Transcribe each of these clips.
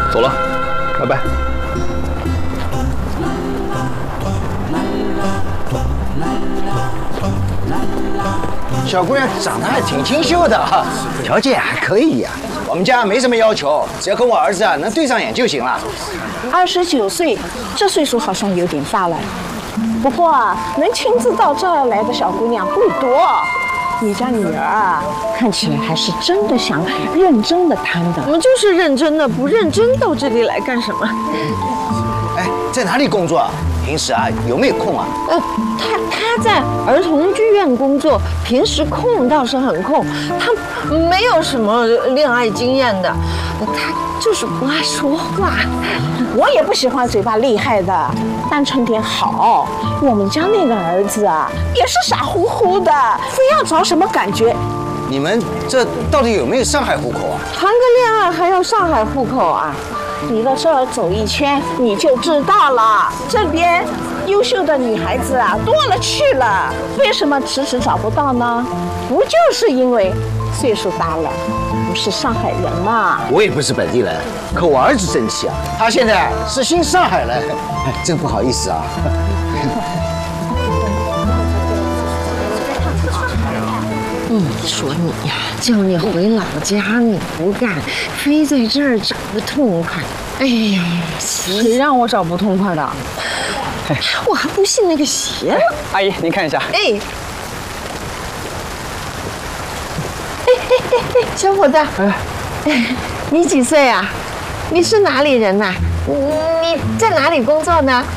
走了，拜拜。 小姑娘长得还挺清秀的啊，条件还可以呀。我们家没什么要求，只要和我儿子能对上眼就行了。 29岁，这岁数好像有点大了。不过能亲自到这儿来的小姑娘不多。你家女儿啊，看起来还是真的想认真的谈的。 我们就是认真的，不认真到这里来干什么？ 哎，在哪里工作啊？平时啊有没有空啊？ 他在儿童剧院工作，平时空倒是很空，他没有什么恋爱经验的，他就是不爱说话。 我也不喜欢嘴巴厉害的，单纯点好。我们家那个儿子啊，也是傻乎乎的，非要找什么感觉。 你们这到底有没有上海户口啊？ 谈个恋爱还要上海户口啊？ 你到这儿走一圈，你就知道了。这边优秀的女孩子啊多了去了，为什么迟迟找不到呢？不就是因为岁数大了，不是上海人嘛？ 我也不是本地人，可我儿子争气啊，他现在是新上海人，真不好意思啊。 说你呀，叫你回老家你不干，非在这儿找个痛快。哎呀， 谁让我找不痛快的？ 我还不信那个邪。 阿姨，您看一下。 哎，小伙子，你几岁啊？你是哪里人呐？你在哪里工作呢？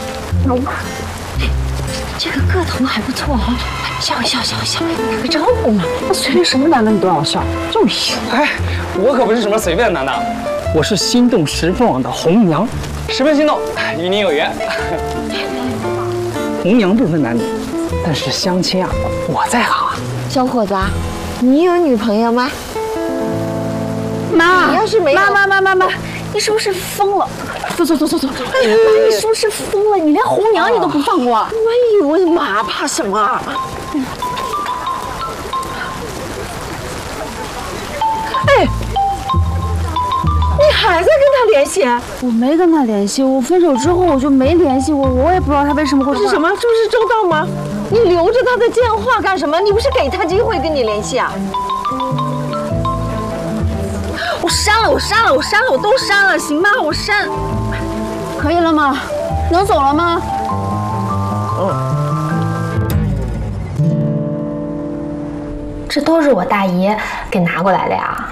这个个头还不错哈，笑，打个招呼嘛。 随便什么男的你都要笑，就是。哎，我可不是什么随便的男的，我是心动十分网的红娘，十分心动，与您有缘。红娘不分男女，但是相亲啊，我在行啊。 小伙子，你有女朋友吗？ 妈， 你要是没有， 妈，你是不是疯了？走！妈，你是不是疯了？你连红娘你都不放过？ 我以为妈怕什么？哎，你还在跟他联系？ 我没跟他联系，我分手之后我就没联系，我也不知道他为什么会。 是什么？这不是周到吗？你留着他的电话干什么？你不是给他机会跟你联系啊？我删了，我都删了，行吗？我删。 可以了吗？能走了吗？ 这都是我大姨给拿过来的呀。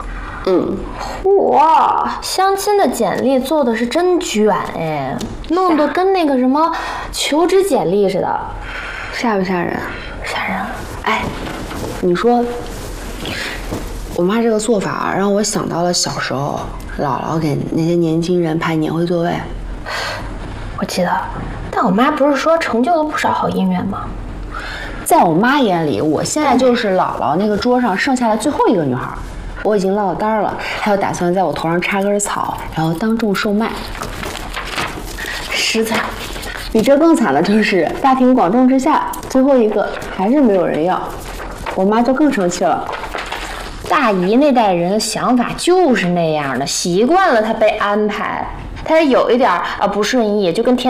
嚯，相亲的简历做的是真卷哎，弄得跟那个什么求职简历似的， 吓不吓人？ 吓人。 哎，你说，我妈这个做法让我想到了小时候姥姥给那些年轻人排年会座位。 我记得，但我妈不是说成就了不少好姻缘吗？ 在我妈眼里，我现在就是姥姥那个桌上剩下的最后一个女孩。我已经落了单了，还有打算在我头上插根草，然后当众售卖。实惨，比这更惨的就是大庭广众之下，最后一个还是没有人要，我妈就更生气了。 大姨那代人的想法就是那样的，习惯了她被安排，她有一点不顺意，就跟天。